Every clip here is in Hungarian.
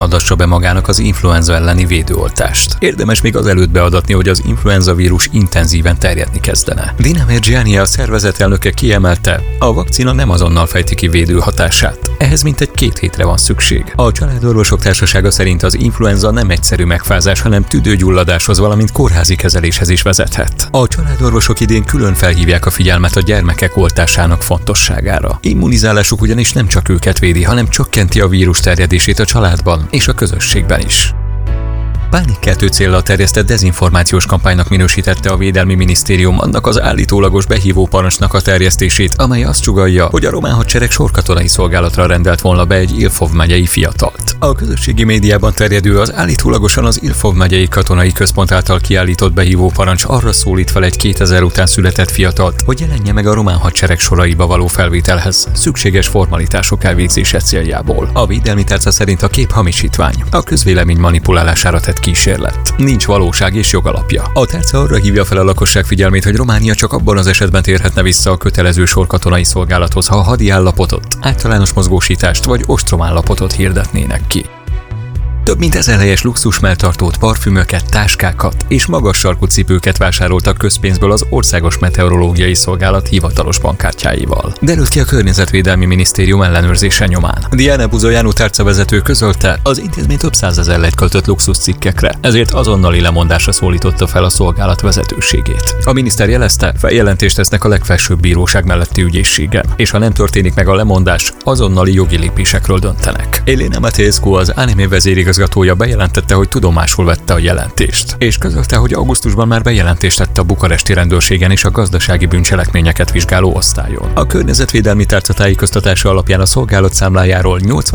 adassa be magának az influenza elleni védőoltást. Érdemes még azelőtt beadatni, hogy az influenza vírus intenzíven terjedni kezdene. Dina Mergiani, a szervezet elnöke kiemelte, a vakcina nem azonnal fejti ki védő hatását. Ehhez mintegy 2 hétre van szükség. A Családorvosok Társasága szerint az influenza nem egyszerű megfázás, hanem tüdőgyulladáshoz, valamint kórházi kezeléshez is vezethet. A családorvosok idén külön felhívják a figyelmet a gyermekek oltásának fontosságára. Immunizálásuk ugyanis nem csak őket védi, hanem csökkenti a vírus terjedését a családban és a közösségben is. Pánikkeltő céllal terjesztett dezinformációs kampánynak minősítette a Védelmi Minisztérium annak az állítólagos behívó parancsnak a terjesztését, amely azt sugallja, hogy a román hadsereg sorkatonai szolgálatra rendelt volna be egy Ilfov megyei fiatalt. A közösségi médiában terjedő az állítólagosan az Ilfov megyei katonai központ által kiállított behívó parancs arra szólít fel egy 2000 után született fiatalt, hogy jelenje meg a román hadsereg soraiba való felvételhez, szükséges formalitások elvégzése céljából. A védelmi tárca szerint a kép hamisítvány, a közvélemény manipulálására tett kísérlet. Nincs valóság és jogalapja. A tárca arra hívja fel a lakosság figyelmét, hogy Románia csak abban az esetben térhetne vissza a kötelező sorkatonai szolgálathoz, ha hadi állapotot, általános mozgósítást vagy ostromállapotot hirdetnének ki. Több mint 1000 helyes luxusmelltartót, parfümöket, táskákat és magas sarkú cipőket vásároltak közpénzből az Országos Meteorológiai Szolgálat hivatalos bankkártyáival. Derült ki a Környezetvédelmi Minisztérium ellenőrzése nyomán. Diana Buzoyanu tárcavezető közölte, az intézmény több 100 000 lejt költött luxuscikkekre, ezért azonnali lemondásra szólította fel a szolgálat vezetőségét. A miniszter jelezte, feljelentést tesznek a legfelsőbb bíróság melletti ügyészségen, és ha nem történik meg a lemondás, azonnali jogi lépésekről döntenek. Elena Matescu, az Anime vezérigazgatója bejelentette, hogy tudomásul vette a jelentést, és közölte, hogy augusztusban már bejelentést tette a bukaresti rendőrségen és a gazdasági bűncselekményeket vizsgáló osztályon. A környezetvédelmi tárca tájékoztatása alapján a szolgálat számlájáról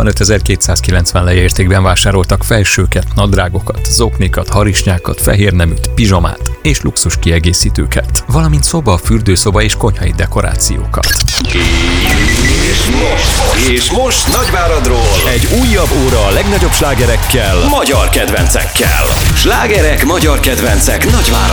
85.290 lej értékben vásároltak felsőket, nadrágokat, zoknikat, harisnyákat, fehérneműt, pizsamát és luxus kiegészítőket, valamint szoba, fürdőszoba és konyhai dekorációkat. És most Nagyváradról egy újabb óra a legnagyobb slágerekkel, magyar kedvencekkel. Slágerek, magyar kedvencek Nagyvárad.